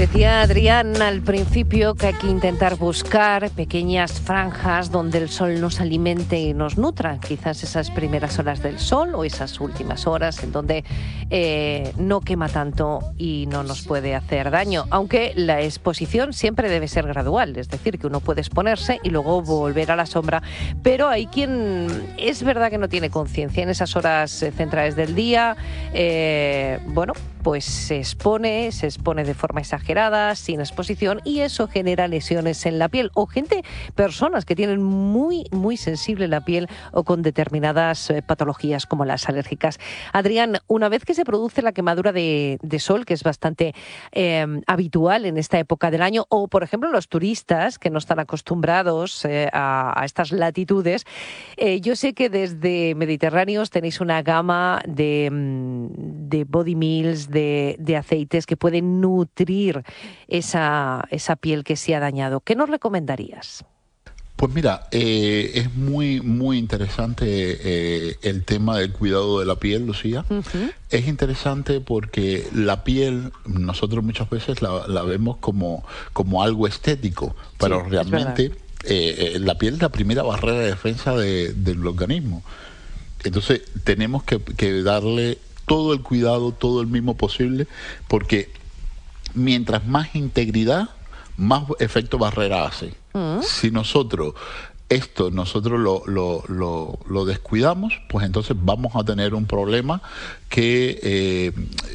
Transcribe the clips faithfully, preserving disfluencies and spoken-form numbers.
Decía Adrián al principio que hay que intentar buscar pequeñas franjas donde el sol nos alimente y nos nutra. Quizás esas primeras horas del sol o esas últimas horas en donde eh, no quema tanto y no nos puede hacer daño. Aunque la exposición siempre debe ser gradual, es decir, que uno puede exponerse y luego volver a la sombra. Pero hay quien es verdad que no tiene conciencia en esas horas centrales del día. Eh, bueno, pues se expone, se expone de forma exagerada, sin exposición, y eso genera lesiones en la piel. O gente, personas que tienen muy, muy sensible la piel o con determinadas eh, patologías como las alérgicas. Adrián, una vez que se produce la quemadura de, de sol, que es bastante eh, habitual en esta época del año, o por ejemplo los turistas que no están acostumbrados eh, a, a estas latitudes, eh, yo sé que desde Mediterráneos tenéis una gama de, de body mills, De, de aceites que pueden nutrir esa, esa piel que se ha dañado. ¿Qué nos recomendarías? Pues mira, eh, es muy muy interesante eh, el tema del cuidado de la piel, Lucía. Uh-huh. Es interesante porque la piel, nosotros muchas veces la, la vemos como, como algo estético, pero sí, realmente eh, la piel es la primera barrera de defensa de, del organismo. Entonces tenemos que, que darle todo el cuidado, todo el mimo posible, porque mientras más integridad, más efecto barrera hace. Uh-huh. Si nosotros esto nosotros lo, lo, lo, lo descuidamos, pues entonces vamos a tener un problema que eh,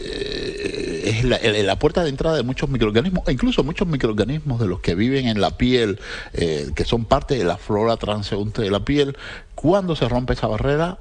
eh, es la, la puerta de entrada de muchos microorganismos, e incluso muchos microorganismos de los que viven en la piel, eh, que son parte de la flora transeúnte de la piel. Cuando se rompe esa barrera,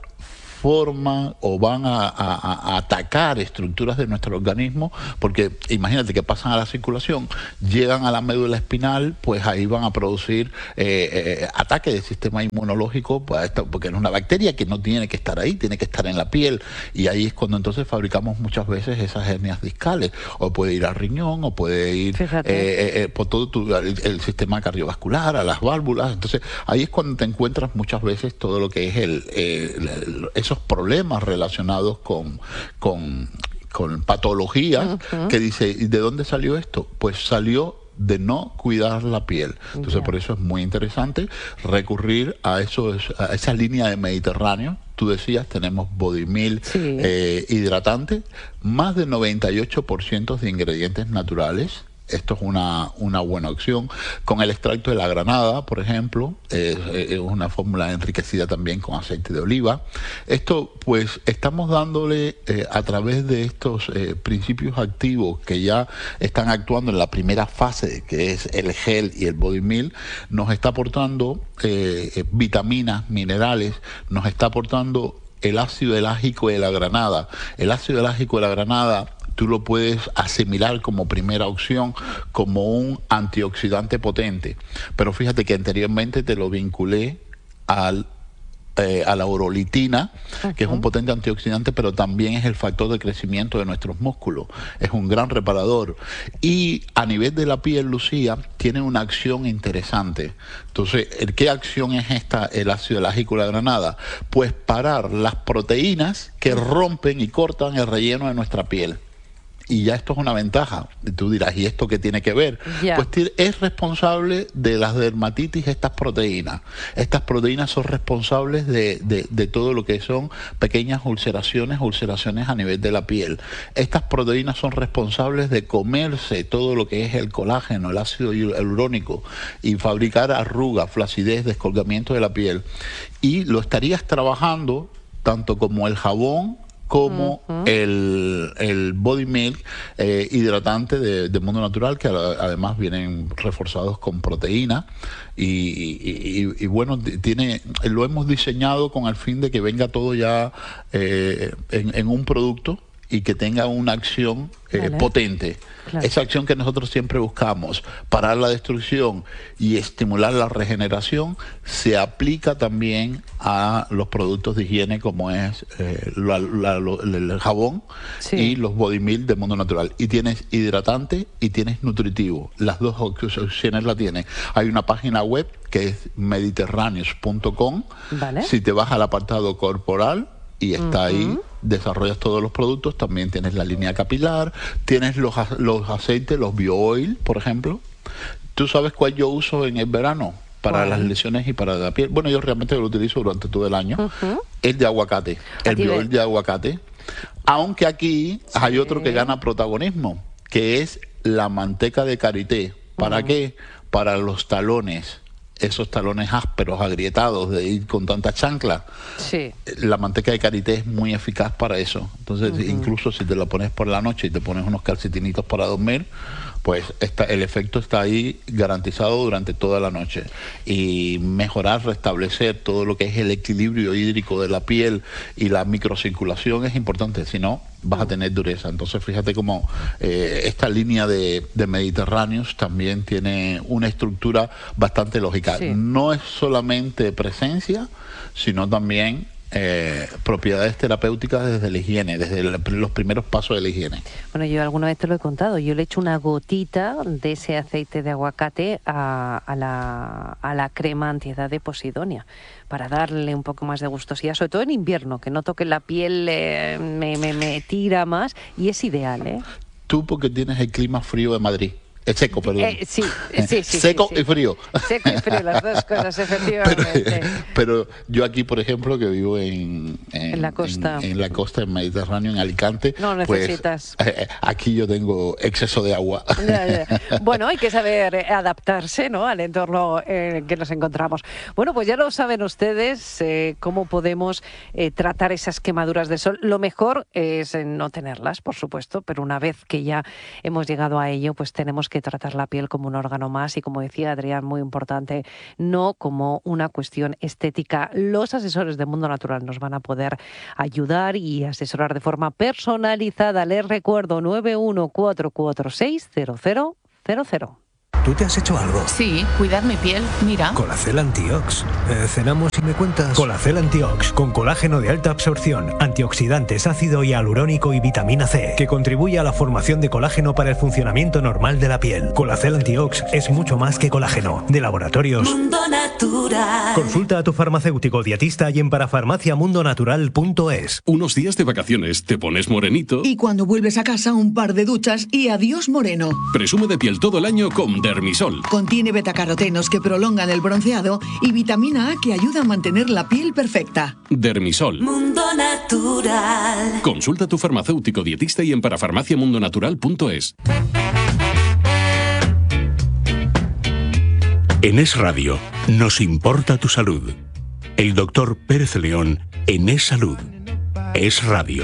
forman o van a, a, a atacar estructuras de nuestro organismo, porque imagínate que pasan a la circulación, llegan a la médula espinal, pues ahí van a producir eh, eh, ataque del sistema inmunológico, pues esto, porque es una bacteria que no tiene que estar ahí, tiene que estar en la piel, y ahí es cuando entonces fabricamos muchas veces esas hernias discales, o puede ir al riñón, o puede ir eh, eh, eh, por todo tu, el, el sistema cardiovascular, a las válvulas. Entonces ahí es cuando te encuentras muchas veces todo lo que es el, el, el esos problemas relacionados con, con, con patologías. Uh-huh. Que dice, ¿y de dónde salió esto? Pues salió de no cuidar la piel. Entonces, yeah. por eso es muy interesante recurrir a, eso, a esa línea de Mediterráneo. Tú decías, tenemos body milk, sí. eh, hidratante, más del noventa y ocho por ciento de ingredientes naturales. Esto es una, una buena opción. Con el extracto de la granada, por ejemplo, es, es una fórmula enriquecida también con aceite de oliva. Esto, pues, estamos dándole eh, a través de estos eh, principios activos que ya están actuando en la primera fase, que es el gel y el body milk, nos está aportando eh, vitaminas, minerales, nos está aportando el ácido elágico de la granada. El ácido elágico de la granada tú lo puedes asimilar como primera opción, como un antioxidante potente. Pero fíjate que anteriormente te lo vinculé al, eh, a la urolitina, uh-huh. que es un potente antioxidante, pero también es el factor de crecimiento de nuestros músculos. Es un gran reparador. Y a nivel de la piel, Lucía, tiene una acción interesante. Entonces, ¿qué acción es esta, el ácido elágico de la granada? Pues parar las proteínas que rompen y cortan el relleno de nuestra piel. Y ya esto es una ventaja. Y tú dirás, ¿y esto qué tiene que ver? Yeah. Pues es responsable de las dermatitis estas proteínas. Estas proteínas son responsables de, de, de todo lo que son pequeñas ulceraciones, ulceraciones a nivel de la piel. Estas proteínas son responsables de comerse todo lo que es el colágeno, el ácido hialurónico, y fabricar arrugas, flacidez, descolgamiento de la piel. Y lo estarías trabajando tanto como el jabón, como uh-huh. el, el body milk eh, hidratante de, de Mundo Natural, que además vienen reforzados con proteína y, y, y, y bueno, tiene, lo hemos diseñado con el fin de que venga todo ya eh, en, en un producto y que tenga una acción eh, vale. potente. Claro. Esa acción que nosotros siempre buscamos, parar la destrucción y estimular la regeneración, se aplica también a los productos de higiene como es eh, la, la, lo, el jabón sí. y los body milk de Mundo Natural. Y tienes hidratante y tienes nutritivo. Las dos opciones la tienes. Hay una página web que es mediterráneos punto com. Vale. Si te vas al apartado corporal, y está uh-huh. ahí, desarrollas todos los productos, también tienes la línea capilar, tienes los, los aceites, los bio-oil, por ejemplo. ¿Tú sabes cuál yo uso en el verano? Para bueno. las lesiones y para la piel. Bueno, yo realmente lo utilizo durante todo el año. Uh-huh. El de aguacate, el bio-oil de aguacate. Aunque aquí sí. hay otro que gana protagonismo, que es la manteca de karité. ¿Para uh-huh. qué? Para los talones. Esos talones ásperos, agrietados, de ir con tanta chancla. Sí. La manteca de karité es muy eficaz para eso. Entonces, uh-huh. incluso si te la pones por la noche y te pones unos calcetinitos para dormir, pues está, el efecto está ahí garantizado durante toda la noche. Y mejorar, restablecer todo lo que es el equilibrio hídrico de la piel y la microcirculación es importante, si no vas a tener dureza. Entonces fíjate cómo eh, esta línea de, de Mediterráneos también tiene una estructura bastante lógica. Sí. No es solamente presencia, sino también Eh, propiedades terapéuticas desde la higiene, desde el, los primeros pasos de la higiene. Bueno, yo alguna vez te lo he contado, yo le echo una gotita de ese aceite de aguacate a, a, la, a la crema antiedad de Posidonia, para darle un poco más de gustosidad, sobre todo en invierno, que noto que la piel eh, me, me, me tira más, y es ideal, ¿eh? Tú porque tienes el clima frío de Madrid. Es seco, perdón. Eh, sí, sí, sí. Seco sí, sí. y frío. Seco y frío, las dos cosas, efectivamente. Pero, pero yo aquí, por ejemplo, que vivo en, en, en la costa, en, en la costa, en Mediterráneo, en Alicante, no necesitas. Pues, eh, aquí yo tengo exceso de agua. Ya, ya. Bueno, hay que saber adaptarse, ¿no?, al entorno en que nos encontramos. Bueno, pues ya lo saben ustedes, eh, cómo podemos eh, tratar esas quemaduras de sol. Lo mejor es no tenerlas, por supuesto, pero una vez que ya hemos llegado a ello, pues tenemos que tratar la piel como un órgano más y, como decía Adrián, muy importante, no como una cuestión estética. Los asesores de Mundo Natural nos van a poder ayudar y asesorar de forma personalizada. Les recuerdo nueve uno cuatro cuatro seis cero cero cero cero. ¿Tú te has hecho algo? Sí, cuidad mi piel, mira. Colacel Antiox. Eh, cenamos y me cuentas. Colacel Antiox, con colágeno de alta absorción, antioxidantes, ácido hialurónico y vitamina C, que contribuye a la formación de colágeno para el funcionamiento normal de la piel. Colacel Antiox es mucho más que colágeno. De Laboratorios Mundo Natural. Consulta a tu farmacéutico dietista y en parafarmacia mundo natural punto es. Unos días de vacaciones, te pones morenito. Y cuando vuelves a casa, un par de duchas y adiós moreno. Presume de piel todo el año con Dermisol. Contiene betacarotenos que prolongan el bronceado y vitamina A que ayuda a mantener la piel perfecta. Dermisol. Mundo Natural. Consulta a tu farmacéutico dietista y en parafarmacia mundo natural punto es. En Es Radio nos importa tu salud. El doctor Pérez León en Es Salud. Es Radio.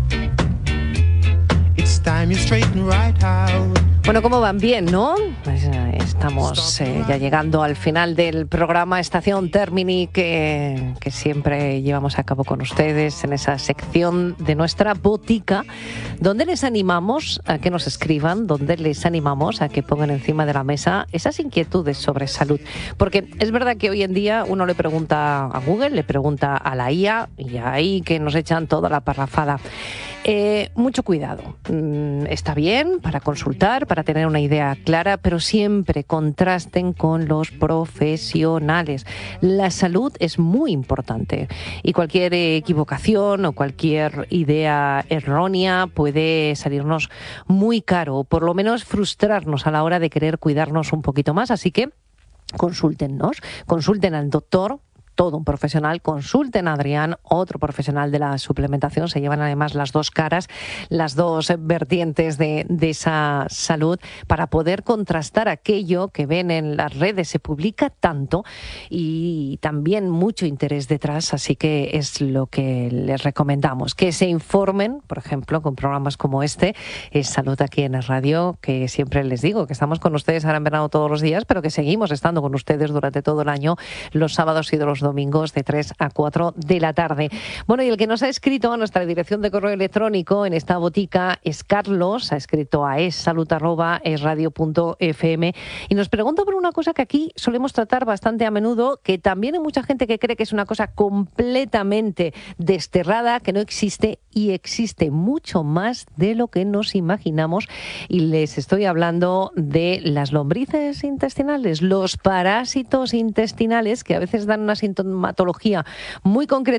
Bueno, ¿cómo van? Bien, ¿no? Pues eh, estamos eh, ya llegando al final del programa Estación Termini que, que siempre llevamos a cabo con ustedes en esa sección de nuestra botica, donde les animamos a que nos escriban, donde les animamos a que pongan encima de la mesa esas inquietudes sobre salud. Porque es verdad que hoy en día uno le pregunta a Google, le pregunta a la I A, y ahí que nos echan toda la parrafada. Eh, mucho cuidado. Mm, está bien para consultar, para tener una idea clara, pero siempre contrasten con los profesionales. La salud es muy importante y cualquier equivocación o cualquier idea errónea puede salirnos muy caro, o por lo menos frustrarnos a la hora de querer cuidarnos un poquito más. Así que consúltennos, consulten al doctor, todo un profesional, consulten a Adrián, otro profesional de la suplementación. Se llevan además las dos caras, las dos vertientes de, de esa salud, para poder contrastar aquello que ven en las redes. Se publica tanto y también mucho interés detrás, así que es lo que les recomendamos, que se informen, por ejemplo, con programas como este, Es Salud aquí en la radio, que siempre les digo que estamos con ustedes ahora en verano todos los días, pero que seguimos estando con ustedes durante todo el año, los sábados y los domingos de tres a cuatro de la tarde. Bueno, y el que nos ha escrito a nuestra dirección de correo electrónico en esta botica es Carlos, ha escrito a essalud arroba esradio punto f m y nos pregunta por una cosa que aquí solemos tratar bastante a menudo, que también hay mucha gente que cree que es una cosa completamente desterrada, que no existe, y existe mucho más de lo que nos imaginamos, y les estoy hablando de las lombrices intestinales, los parásitos intestinales, que a veces dan una sintomatología muy concreta,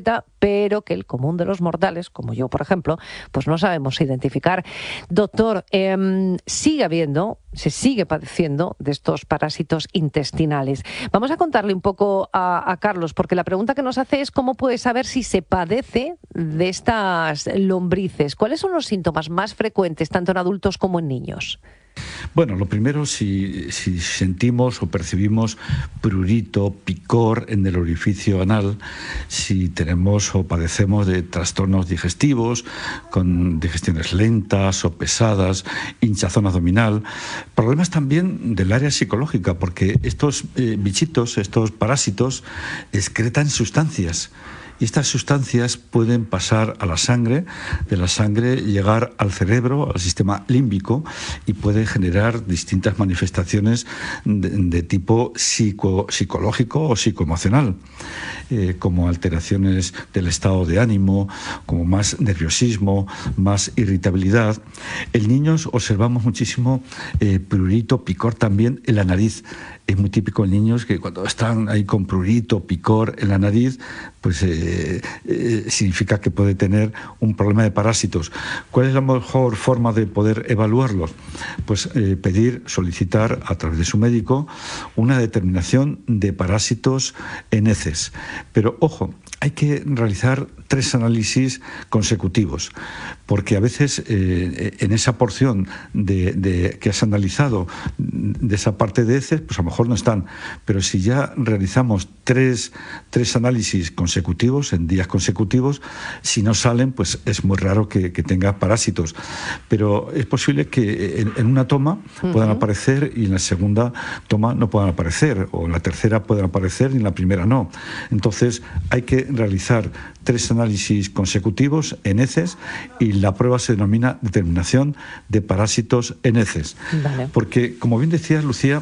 pero que el común de los mortales, como yo por ejemplo, pues no sabemos identificar. Doctor, eh, sigue habiendo, se sigue padeciendo de estos parásitos intestinales. Vamos a contarle un poco a, a Carlos, porque la pregunta que nos hace es cómo puede saber si se padece de estas lombrices. ¿Cuáles son los síntomas más frecuentes, tanto en adultos como en niños? Bueno, lo primero, si, si sentimos o percibimos prurito, picor en el orificio anal, si tenemos o padecemos de trastornos digestivos, con digestiones lentas o pesadas, hinchazón abdominal, problemas también del área psicológica, porque estos eh, bichitos, estos parásitos, excretan sustancias. Y estas sustancias pueden pasar a la sangre, de la sangre llegar al cerebro, al sistema límbico, y puede generar distintas manifestaciones de, de tipo psico, psicológico o psicoemocional, eh, como alteraciones del estado de ánimo, como más nerviosismo, más irritabilidad. En niños observamos muchísimo eh, prurito, picor también en la nariz. Es muy típico en niños que cuando están ahí con prurito, picor en la nariz, pues eh, eh, significa que puede tener un problema de parásitos. ¿Cuál es la mejor forma de poder evaluarlos? Pues eh, pedir, solicitar a través de su médico una determinación de parásitos en heces. Pero ojo, hay que realizar tres análisis consecutivos, porque a veces eh, en esa porción de, de, que has analizado, de esa parte de heces, pues a lo mejor no están. Pero si ya realizamos tres, tres análisis consecutivos, en días consecutivos, si no salen, pues es muy raro que, que tenga parásitos. Pero es posible que en, en una toma puedan uh-huh. aparecer y en la segunda toma no puedan aparecer, o en la tercera puedan aparecer y en la primera no. Entonces hay que realizar tres análisis consecutivos en heces y la prueba se denomina determinación de parásitos en heces. Vale. Porque, como bien decías, Lucía,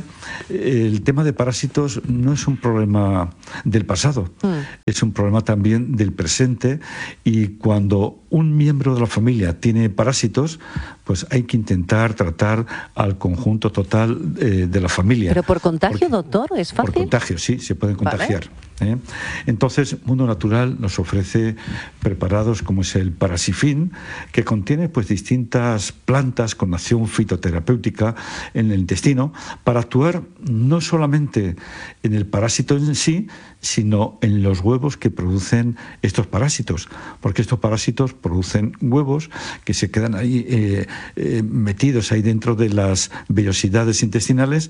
el tema de parásitos no es un problema del pasado, mm. es un problema también del presente, y cuando un miembro de la familia tiene parásitos, pues hay que intentar tratar al conjunto total eh, de la familia. ¿Pero por contagio, Porque, doctor? ¿Es fácil? Por contagio, sí, se pueden contagiar. ¿eh? Entonces, Mundo Natural nos ofrece preparados como es el Parasifin, que contiene pues distintas plantas con acción fitoterapéutica en el intestino para actuar no solamente en el parásito en sí, sino en los huevos que producen estos parásitos, porque estos parásitos producen huevos que se quedan ahí eh, eh, metidos ahí dentro de las vellosidades intestinales,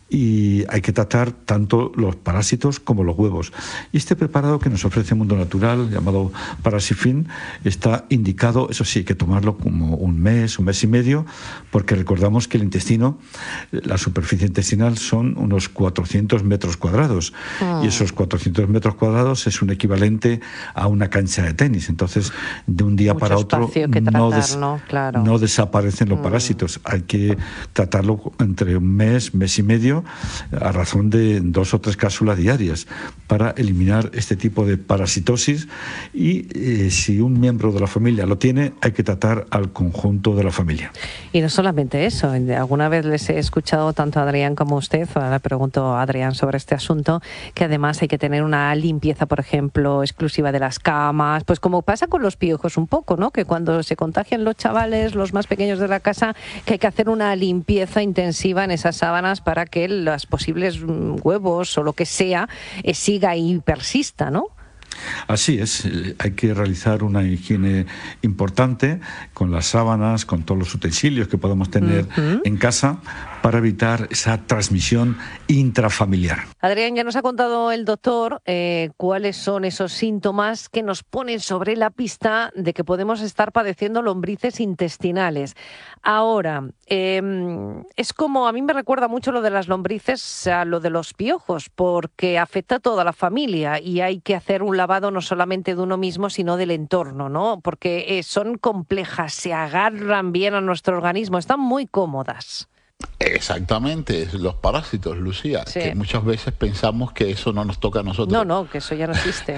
y hay que tratar tanto los parásitos como los huevos. Y este preparado que nos ofrece Mundo Natural, llamado Parasifin, está indicado, eso sí, hay que tomarlo como un mes, un mes y medio, porque recordamos que el intestino, la superficie intestinal son unos cuatrocientos metros cuadrados, oh. y esos cuatrocientos metros cuadrados es un equivalente a una cancha de tenis. Entonces, de un día Mucho para otro tratar, no, des- ¿no? Claro. no desaparecen los mm. parásitos. Hay que tratarlo entre un mes, mes y medio, a razón de dos o tres cápsulas diarias para eliminar este tipo de parasitosis, y eh, si un miembro de la familia lo tiene, hay que tratar al conjunto de la familia. Y no solamente eso, alguna vez les he escuchado tanto a Adrián como a usted, ahora le pregunto a Adrián sobre este asunto, que además hay que tener una limpieza, por ejemplo, exclusiva de las camas, pues como pasa con los piojos un poco, ¿no? Que cuando se contagian los chavales, los más pequeños de la casa, que hay que hacer una limpieza intensiva en esas sábanas para que los posibles huevos o lo que sea eh, siga y persista, ¿no? Así es, hay que realizar una higiene importante con las sábanas, con todos los utensilios que podamos tener uh-huh. en casa, para evitar esa transmisión intrafamiliar. Adrián, ya nos ha contado el doctor eh, cuáles son esos síntomas que nos ponen sobre la pista de que podemos estar padeciendo lombrices intestinales. Ahora, eh, es como, a mí me recuerda mucho lo de las lombrices a lo de los piojos, porque afecta a toda la familia y hay que hacer un lavado no solamente de uno mismo, sino del entorno, ¿no? Porque eh, son complejas, se agarran bien a nuestro organismo, están muy cómodas. Exactamente, los parásitos, Lucía, sí. que muchas veces pensamos que eso no nos toca a nosotros. No, no, que eso ya no existe.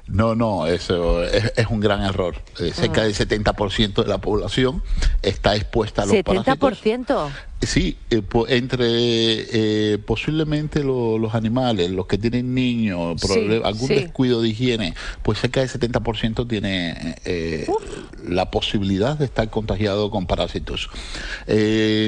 No, no, eso es, es un gran error. Eh, cerca mm. del setenta por ciento de la población está expuesta a los ¿setenta por ciento? parásitos. Sí, eh, po, entre eh, posiblemente lo, los animales, los que tienen niños, sí, algún sí. descuido de higiene, pues cerca del setenta por ciento tiene eh, la posibilidad de estar contagiado con parásitos. Eh,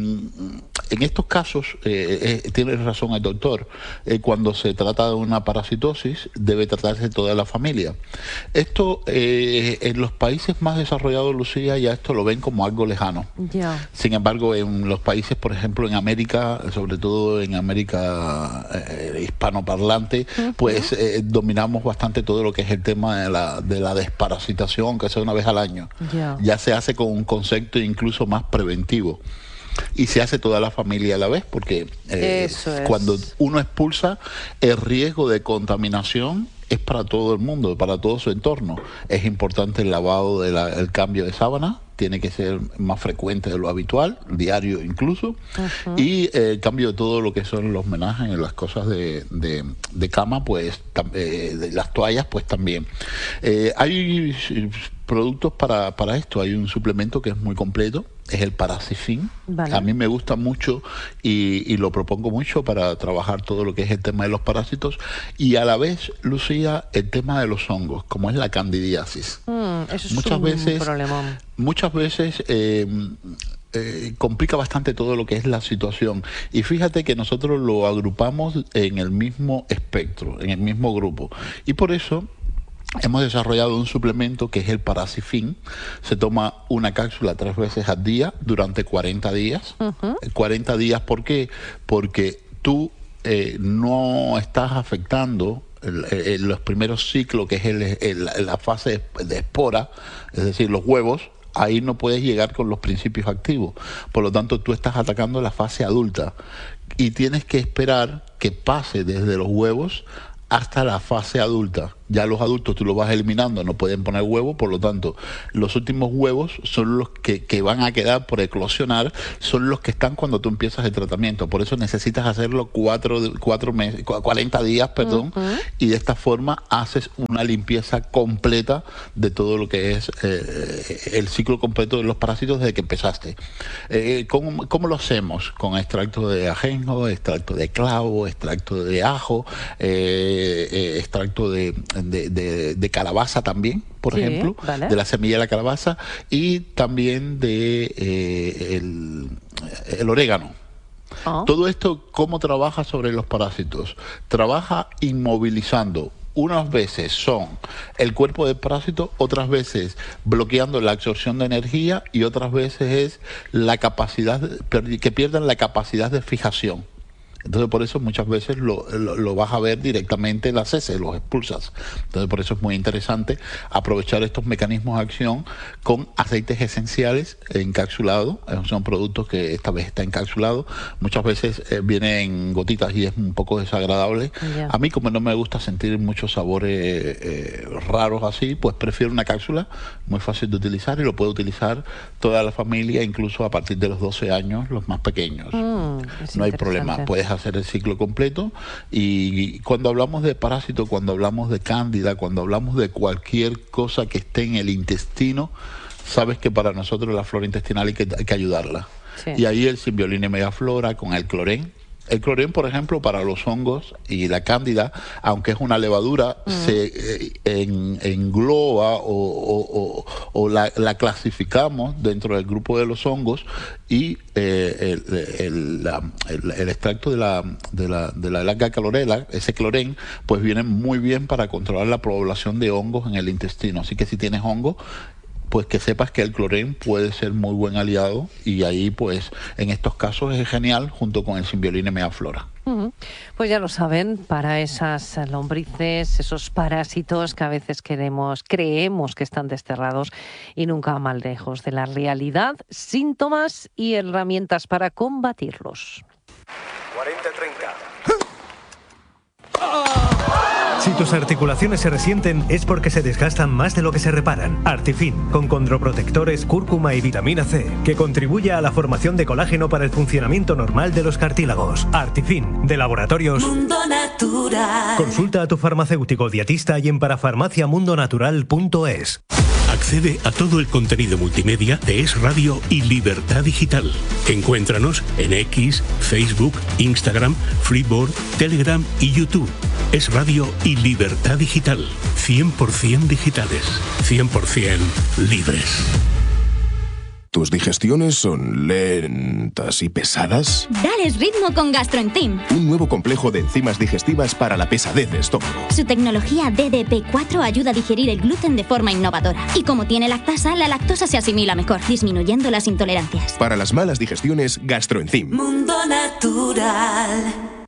en estos casos, eh, eh, tiene razón el doctor, eh, cuando se trata de una parasitosis debe tratarse de toda la familia. Esto eh, en los países más desarrollados, Lucía, ya esto lo ven como algo lejano. Yeah. Sin embargo, en los países, por ejemplo, en América, sobre todo en América eh, hispanoparlante, uh-huh. pues eh, dominamos bastante todo lo que es el tema de la, de la desparasitación, que sea una vez al año. Yeah. Ya se hace con un concepto incluso más preventivo. Y se hace toda la familia a la vez, porque eh, es. cuando uno expulsa, el riesgo de contaminación es para todo el mundo, para todo su entorno. Es importante el lavado, de la, el cambio de sábana, tiene que ser más frecuente de lo habitual, diario incluso, uh-huh. y el eh, cambio de todo lo que son los menajes, las cosas de, de, de cama, pues eh, de las toallas, pues también. Eh, hay productos para, para esto, hay un suplemento que es muy completo, es el Parasifin. Vale. A mí me gusta mucho y, y lo propongo mucho para trabajar todo lo que es el tema de los parásitos y a la vez, Lucía, el tema de los hongos, como es la candidiasis. Mm, eso es muchas un veces, problemón. Muchas veces eh, eh, complica bastante todo lo que es la situación. Y fíjate que nosotros lo agrupamos en el mismo espectro, en el mismo grupo. Y por eso hemos desarrollado un suplemento que es el Parasifin. Se toma una cápsula tres veces al día durante cuarenta días. Uh-huh. cuarenta días, ¿por qué? Porque tú eh, no estás afectando el, el, los primeros ciclos, que es el, el, la fase de espora, es decir, los huevos. Ahí no puedes llegar con los principios activos. Por lo tanto, tú estás atacando la fase adulta y tienes que esperar que pase desde los huevos hasta la fase adulta. Ya los adultos tú los vas eliminando, no pueden poner huevos, por lo tanto, los últimos huevos son los que, que van a quedar por eclosionar, son los que están cuando tú empiezas el tratamiento. Por eso necesitas hacerlo cuatro, cuatro meses, cuarenta días, perdón, uh-huh. y de esta forma haces una limpieza completa de todo lo que es eh, el ciclo completo de los parásitos desde que empezaste. Eh, ¿cómo, ¿Cómo lo hacemos? Con extracto de ajenjo, extracto de clavo, extracto de ajo, eh, eh, extracto de De, de, de calabaza también, por sí, ejemplo, vale. de la semilla de la calabaza y también de eh, el, el orégano. Oh. Todo esto, ¿cómo trabaja sobre los parásitos? Trabaja inmovilizando. Unas veces son el cuerpo del parásito, otras veces bloqueando la absorción de energía y otras veces es la capacidad, de, que pierdan la capacidad de fijación. Entonces por eso muchas veces lo, lo, lo vas a ver directamente en las heces, los expulsas. Entonces por eso es muy interesante aprovechar estos mecanismos de acción con aceites esenciales encapsulados. Son productos que esta vez está encapsulado. Muchas veces eh, viene en gotitas y es un poco desagradable. Yeah. A mí, como no me gusta sentir muchos sabores eh, raros así, pues prefiero una cápsula muy fácil de utilizar y lo puede utilizar toda la familia, incluso a partir de los doce años, los más pequeños. Mm, no hay problema, puedes hacer el ciclo completo. Y cuando hablamos de parásito, cuando hablamos de cándida, cuando hablamos de cualquier cosa que esté en el intestino, sabes que para nosotros la flora intestinal hay que, hay que ayudarla. Sí. Y ahí el Symbiolina megaflora con el clorén. El clorén, por ejemplo, para los hongos y la cándida, aunque es una levadura, mm. se eh, en, engloba o, o, o, o la, la clasificamos dentro del grupo de los hongos y eh, el, el, la, el, el extracto de la, de la, de la alga clorela, ese clorén, pues viene muy bien para controlar la población de hongos en el intestino. Así que si tienes hongo, pues que sepas que el clorén puede ser muy buen aliado y ahí pues en estos casos es genial junto con el Symbiolina megaflora. Uh-huh. Pues ya lo saben, para esas lombrices, esos parásitos que a veces queremos, creemos que están desterrados y nunca mal lejos de la realidad, síntomas y herramientas para combatirlos. cuarenta treinta. Si tus articulaciones se resienten es porque se desgastan más de lo que se reparan. Artifin, con condroprotectores, cúrcuma y vitamina C, que contribuye a la formación de colágeno para el funcionamiento normal de los cartílagos. Artifin, de Laboratorios Mundo Natural. Consulta a tu farmacéutico dietista y en parafarmacia mundo natural punto es. Accede a todo el contenido multimedia de Es Radio y Libertad Digital. Encuéntranos en X, Facebook, Instagram, Freeboard, Telegram y YouTube. Es Radio y Libertad Digital. cien por ciento digitales. cien por ciento libres. ¿Tus digestiones son lentas y pesadas? Dales ritmo con GastroEnzyme. Un nuevo complejo de enzimas digestivas para la pesadez de estómago. Su tecnología D D P cuatro ayuda a digerir el gluten de forma innovadora. Y como tiene lactasa, la lactosa se asimila mejor, disminuyendo las intolerancias. Para las malas digestiones, GastroEnzyme. Mundo Natural.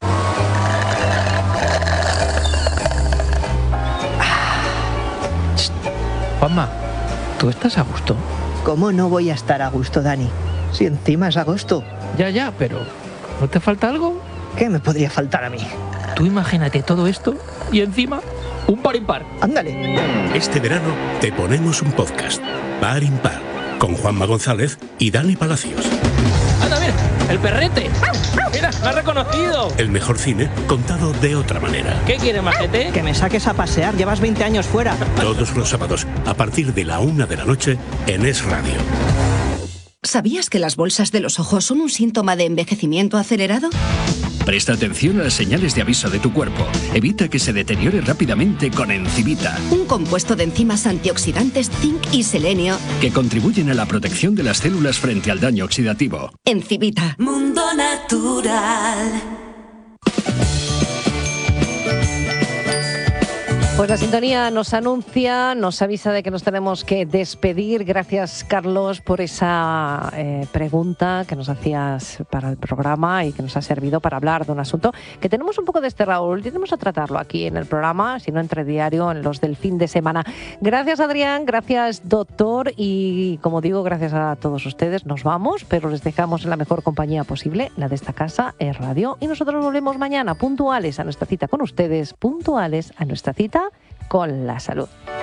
Juanma, ¿tú estás a gusto? ¿Cómo no voy a estar a gusto, Dani? Si encima es agosto. Ya, ya, pero ¿no te falta algo? ¿Qué me podría faltar a mí? Tú imagínate todo esto y encima un par impar. Ándale. Este verano te ponemos un podcast, Par Impar, con Juanma González y Dani Palacios. ¡Anda, mira! ¡El perrete! ¡Mira, me ha reconocido! El mejor cine contado de otra manera. ¿Qué quieres, majete? Que me saques a pasear, llevas veinte años fuera. Todos los sábados, a partir de la una de la noche, en Es Radio. ¿Sabías que las bolsas de los ojos son un síntoma de envejecimiento acelerado? Presta atención a las señales de aviso de tu cuerpo. Evita que se deteriore rápidamente con Encivita, Un compuesto de enzimas antioxidantes, zinc y selenio. que contribuyen a la protección de las células frente al daño oxidativo. Encivita. Mundo Natural. Pues la sintonía nos anuncia, nos avisa de que nos tenemos que despedir. Gracias, Carlos, por esa eh, pregunta que nos hacías para el programa y que nos ha servido para hablar de un asunto que tenemos un poco desterrado. Tenemos a tratarlo aquí en el programa, si no entre diario, en los del fin de semana. Gracias, Adrián, gracias, doctor, y como digo, gracias a todos ustedes. Nos vamos, pero les dejamos en la mejor compañía posible, la de esta casa, Es Radio, y nosotros volvemos mañana puntuales a nuestra cita con ustedes, puntuales a nuestra cita con la salud.